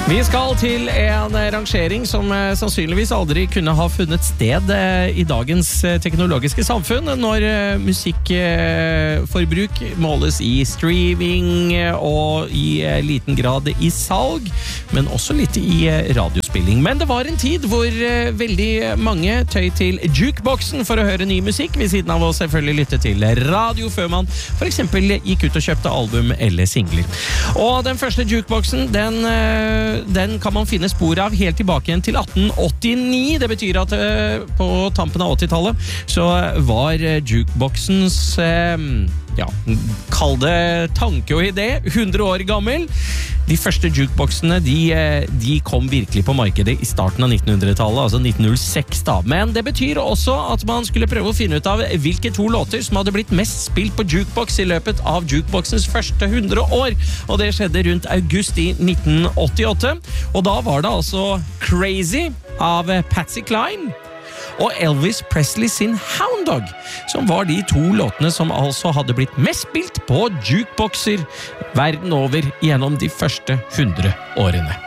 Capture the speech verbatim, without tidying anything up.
Vi skal til en rangering som eh, sannsynligvis aldri kunne ha funnet sted eh, i dagens eh, teknologiske samfunn, når eh, musikkforbruk eh, måles i streaming eh, og i eh, liten grad i salg, men også litt i eh, radiospilling. Men det var en tid hvor eh, veldig mange tøy til jukeboxen for å høre ny musikk, ved siden av å selvfølgelig lytte til radio før man for eksempel gikk ut og kjøpte album eller singler. Og den første jukeboxen, den eh, den kan man finne spor av helt tilbake igjen til atten åttini. Det betyr at uh, på tampen av åttitallet så var uh, jukeboxens uh, ja, kall det tanke og idé hundre år gammel. De første jukeboxene de, uh, de kom virkelig på markedet i starten av nittenhundretallet, altså nitten null seks da. Men det betyr også at man skulle prøve å finne ut av hvilke to låter som hadde blitt mest spilt på jukebox i løpet av jukeboxens første hundre år. Og det skjedde rundt august i nitten åttiåtte. Og da var det altså Crazy av Patsy Cline og Elvis Presley sin Hound Dog, som var de to låtene som altså hadde blitt mest spilt på jukeboxer verden over gjennom de første hundre årene.